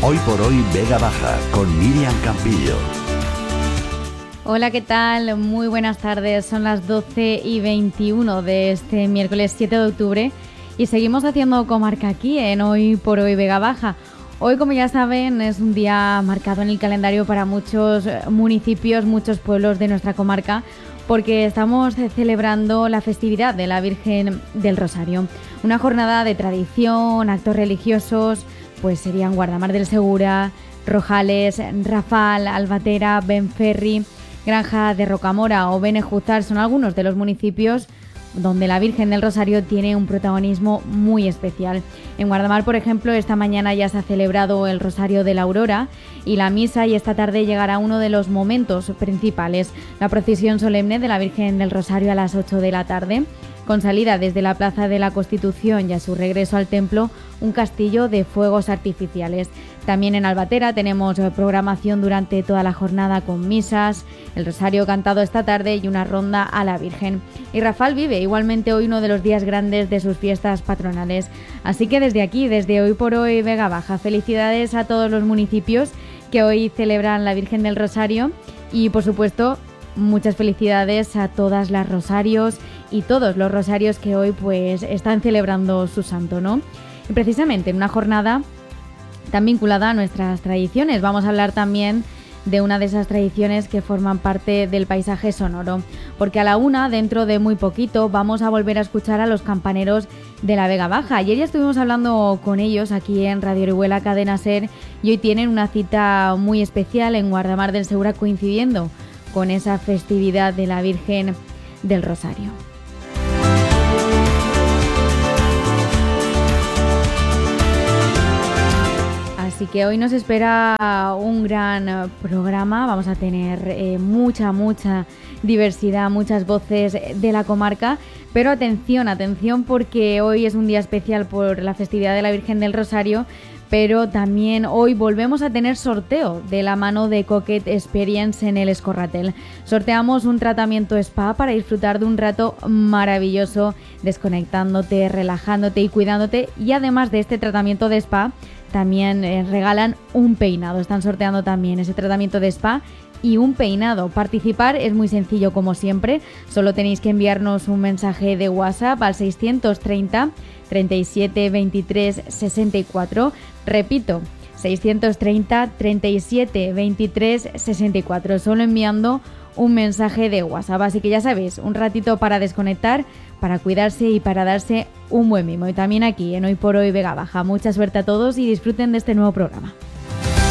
Hoy por hoy Vega Baja con Miriam Campillo. Hola, ¿qué tal? Muy buenas tardes. Son las 12:21 de este miércoles 7 de octubre y seguimos haciendo comarca aquí en Hoy por hoy Vega Baja. Hoy, como ya saben, es un día marcado en el calendario para muchos municipios, muchos pueblos de nuestra comarca, porque estamos celebrando la festividad de la Virgen del Rosario. Una jornada de tradición, actos religiosos, pues serían Guardamar del Segura, Rojales, Rafal, Albatera, Benferri, Granja de Rocamora o Benejúzar son algunos de los municipios donde la Virgen del Rosario tiene un protagonismo muy especial. En Guardamar, por ejemplo, esta mañana ya se ha celebrado el Rosario de la Aurora y la misa, y esta tarde llegará uno de los momentos principales, la procesión solemne de la Virgen del Rosario a las 8 de la tarde, con salida desde la Plaza de la Constitución y a su regreso al templo, un castillo de fuegos artificiales. También en Albatera tenemos programación durante toda la jornada con misas, el rosario cantado esta tarde y una ronda a la Virgen. Y Rafal vive igualmente hoy uno de los días grandes de sus fiestas patronales. Así que desde aquí, desde Hoy por hoy Vega Baja, felicidades a todos los municipios que hoy celebran la Virgen del Rosario y, por supuesto, muchas felicidades a todas las rosarios y todos los rosarios que hoy pues están celebrando su santo, ¿no? Y precisamente en una jornada tan vinculada a nuestras tradiciones vamos a hablar también de una de esas tradiciones que forman parte del paisaje sonoro, porque a la una, dentro de muy poquito, vamos a volver a escuchar a los campaneros de la Vega Baja. Ayer ya estuvimos hablando con ellos aquí en Radio Orihuela Cadena Ser y hoy tienen una cita muy especial en Guardamar del Segura, coincidiendo con esa festividad de la Virgen del Rosario. Así que hoy nos espera un gran programa, vamos a tener mucha diversidad, muchas voces de la comarca, pero atención porque hoy es un día especial por la festividad de la Virgen del Rosario, pero también hoy volvemos a tener sorteo de la mano de Coquet Experience en el Escorratel. Sorteamos un tratamiento spa para disfrutar de un rato maravilloso, desconectándote, relajándote y cuidándote, y además de este tratamiento de spa, también regalan un peinado. Están sorteando también ese tratamiento de spa y un peinado. Participar es muy sencillo como siempre, solo tenéis que enviarnos un mensaje de WhatsApp al 630 37 23 64. Repito, 630 37 23 64, solo enviando un mensaje de WhatsApp. Así que ya sabéis, un ratito para desconectar, para cuidarse y para darse un buen mimo. Y también aquí en Hoy por hoy Vega Baja. Mucha suerte a todos y disfruten de este nuevo programa.